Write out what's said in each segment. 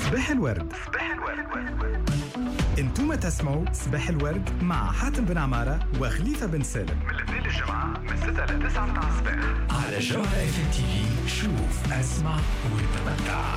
صباح الورد. انتم تسمعوا صباح الورد مع حاتم بن عمارة وخليفة بن سالم من الاثنين للجمعة من 6 ل 9 متاع الصباح على جوهرة FM TV. شوف اسمع وتمتع.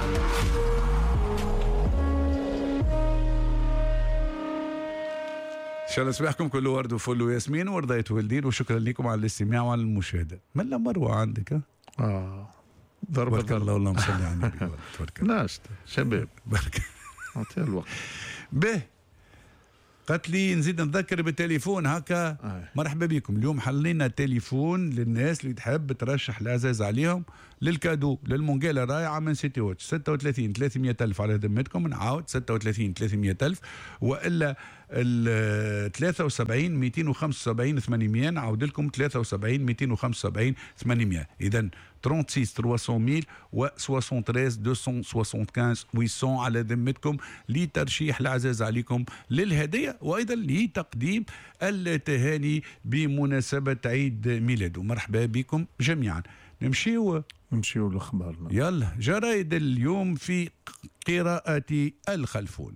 إن شاء الله صباحكم كله ورد وفل وياسمين ورضاية والدين، وشكرا لكم على الاستماع وعلى المشاهدة. من مروة عندك؟ بارك الله والله صل على النبي. تبارك الله. ناشط شباب بركة اعطيها الوقت. به قالت لي نزيد نذكر بالتليفون هكا. مرحبا بكم. اليوم حلينا تليفون للناس اللي تحب ترشح العزاز عليهم للكادو للمونجيلا رائعة من سيتي واتش. 36 300 ألف على ذمتكم. نعاود 36 300 ألف، وإلا ال 73 275 800. نعاود لكم 73 275 800. إذا 36 300 و 73 275 800 على ذمتكم لترشيح العزاز عليكم للهدية، وأيضا لتقديم التهاني بمناسبة عيد ميلاده. مرحبا بكم جميعا. نمشيو لأخبارنا. يلا جرايد اليوم في قراءة الخلفون.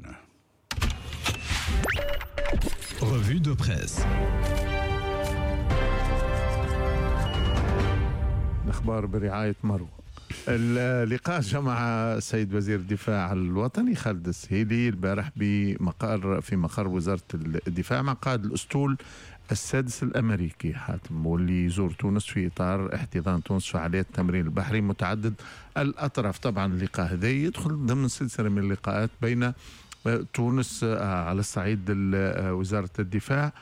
Revue de presse. الأخبار برعاية مروة. اللقاء جمع السيد وزير الدفاع الوطني خالد السهيلي البارح في مقر وزارة الدفاع مع قائد الأسطول السادس الأمريكي حاتم، واللي يزور تونس في إطار احتضان تونس فعاليات التمرين البحري متعدد الأطراف. طبعا اللقاء هذا يدخل ضمن سلسلة من اللقاءات بين تونس على الصعيد وزارة الدفاع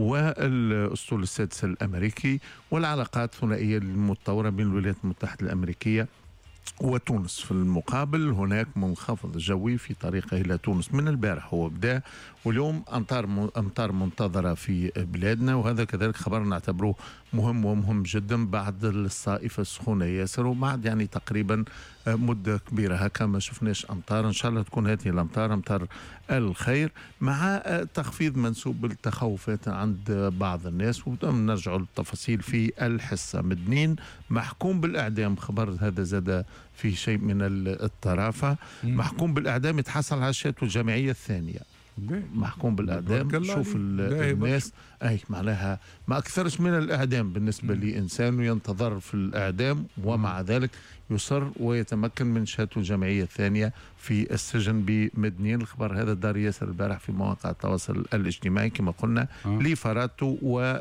والأسطول السادس الأمريكي، والعلاقات الثنائية المتطورة بين الولايات المتحدة الأمريكية وتونس. في المقابل هناك منخفض جوي في طريقه إلى تونس من البارح، هو بدأ، واليوم أمطار منتظرة في بلادنا، وهذا كذلك خبر نعتبره مهم جدا بعد الصائفة السخونة ياسر، وبعد يعني تقريبا مدة كبيرة هكا ما شفناش أمطار. إن شاء الله تكون هذه الأمطار أمطار الخير، مع تخفيض منسوب التخوفات عند بعض الناس. ونرجع للتفاصيل في الحصة. مدنين محكوم بالإعدام، خبر هذا زاد في شيء من الطرافة. محكوم بالإعدام يتحصل على شهادته الجامعية الثانية. محكوم بالإعدام. شوف الناس معناها ما أكثرش من الإعدام بالنسبة لإنسان ينتظر في الإعدام، ومع ذلك يصر ويتمكن من شهادته الجامعية الثانية في السجن بمدنين. الخبر هذا دار ياسر البارح في مواقع التواصل الاجتماعي كما قلنا لفراته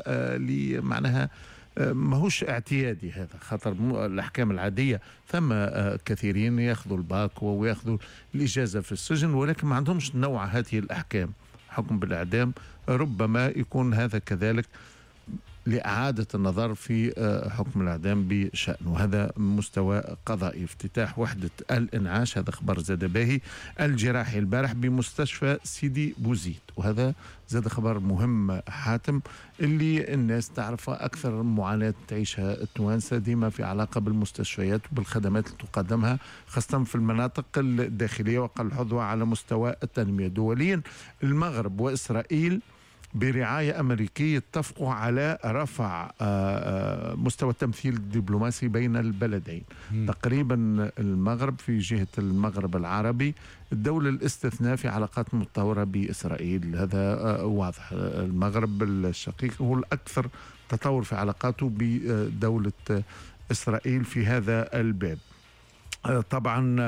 ولمعناها ماهوش اعتيادي هذا، خاطر الأحكام العادية ثم كثيرين يأخذوا الباك ويأخذوا الإجازة في السجن، ولكن ما عندهمش نوع هذه الأحكام. حكم بالإعدام ربما يكون هذا كذلك لإعادة النظر في حكم الإعدام بشأنه. هذا مستوى قضائي. افتتاح وحدة الإنعاش، هذا خبر زاد باهي الجراحي البارح بمستشفى سيدي بوزيد، وهذا زاد خبر مهم حاتم، اللي الناس تعرف أكثر معاناة تعيشها التوانسة ديما في علاقة بالمستشفيات وبالخدمات اللي تقدمها، خاصة في المناطق الداخلية وقل حظوها على مستوى التنمية. دوليا المغرب وإسرائيل برعاية أمريكية اتفقوا على رفع مستوى التمثيل الدبلوماسي بين البلدين. تقريبا المغرب في جهة المغرب العربي الدولة الاستثناء في علاقات متطورة بإسرائيل، هذا واضح. المغرب الشقيق هو الأكثر تطور في علاقاته بدولة إسرائيل في هذا الباب. طبعا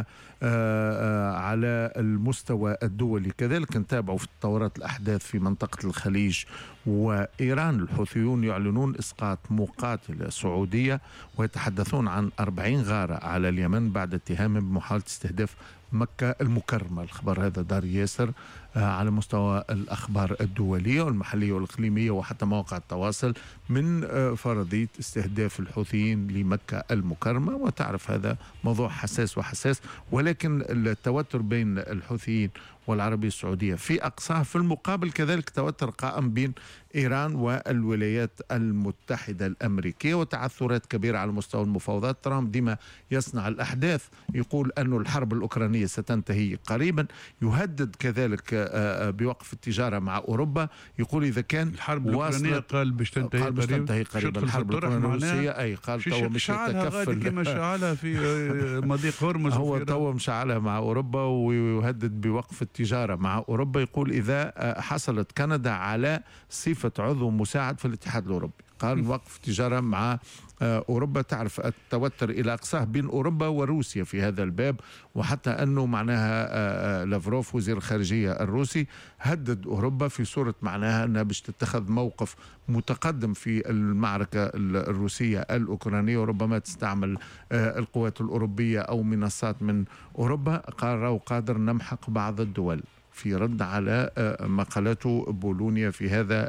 على المستوى الدولي كذلك نتابعوا في تطورات الأحداث في منطقة الخليج وإيران. الحوثيون يعلنون إسقاط مقاتلة سعودية ويتحدثون عن 40 غارة على اليمن بعد اتهامهم بمحاولة استهداف مكة المكرمة. الخبر هذا دار ياسر على مستوى الأخبار الدولية والمحلية والإقليمية وحتى مواقع التواصل من فرضية استهداف الحوثيين لمكة المكرمة. وتعرف هذا موضوع حساس، ولكن التوتر بين الحوثيين والعربية السعودية في أقصاها. في المقابل كذلك توتر قائم بين إيران والولايات المتحدة الأمريكية وتعثرات كبيرة على مستوى المفاوضات. ترامب ديما يصنع الأحداث، يقول أن الحرب الأوكرانية ستنتهي قريبا، يهدد كذلك بوقف التجارة مع أوروبا، يقول إذا كان الحرب الأوكرانية قال باش تنتهي قريبا الحرب الأوكرانية الروسية، أي قال تو مش يتكفل كما شعلها في مضيق هرمز، هو تو مشعلها مع أوروبا ويهدد بوقف التجارة مع أوروبا. يقول إذا حصلت كندا على صفة عضو مساعد في الاتحاد الأوروبي، قال وقف تجارة مع أوروبا. تعرف التوتر إلى أقصاه بين أوروبا وروسيا في هذا الباب، وحتى أنه معناها لافروف وزير الخارجية الروسي هدد أوروبا في صورة معناها أنها باش تتخذ موقف متقدم في المعركة الروسية الأوكرانية، وربما تستعمل القوات الأوروبية أو منصات من أوروبا. قال راهو قادر نمحق بعض الدول، في رد على مقالات بولونيا في هذا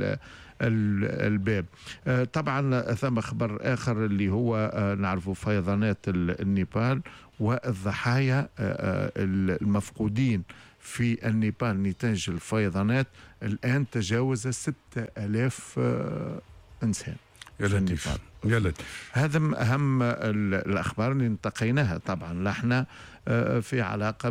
الباب. طبعا ثم خبر آخر اللي هو نعرفه فيضانات النيبال والضحايا المفقودين في النيبال نتاج الفيضانات الآن تجاوز 6000 إنسان. يا لطيف يا لطيف. هذا أهم الأخبار اللي انتقيناها. طبعا احنا في علاقة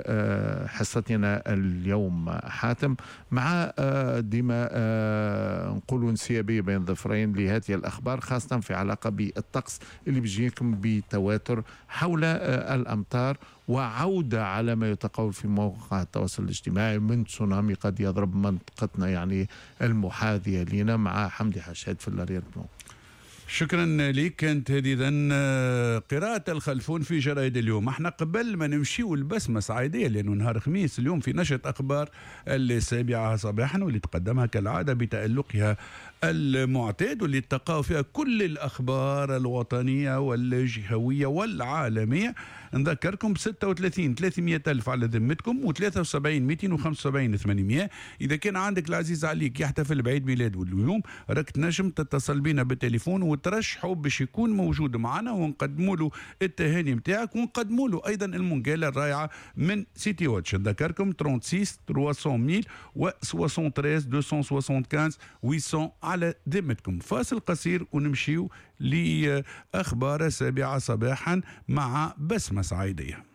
بحصتنا اليوم حاتم مع ديما نقولوا انسيابية بين ظفرين لهذه الأخبار، خاصة في علاقة بالطقس اللي بيجيكم بتواتر حول الأمطار وعودة على ما يتقول في مواقع التواصل الاجتماعي من تسونامي قد يضرب منطقتنا يعني المحاذية لنا، مع حمدي حشاد في الرياض. شكرا لك. كانت هذه إذن قراءة الخلفون في جرائد اليوم. احنا قبل ما نمشيو البسمة صعيدية، لأنه نهار خميس اليوم في نشرة أخبار 7 صباحا، واللي تقدمها كالعادة بتألقها المعتاد، واللي تلقاو فيها كل الأخبار الوطنية والجهوية والعالمية. نذكركم 36 300 ألف على ذمتكم، و73 275 800. إذا كان عندك العزيز عليك يحتفل بعيد ميلاده اليوم، راك تنجم تتصل بنا بالتليفون وترشحوا باش يكون موجود معنا، ونقدموا له التهاني نتاعك، ونقدموا له أيضا المنقالة الرائعة من سيتي واتش. نذكركم 36 300 و 73 275 800 على ذمتكم. فاصل قصير ونمشيو لأخبار 7 صباحا مع بسمة صعيدية.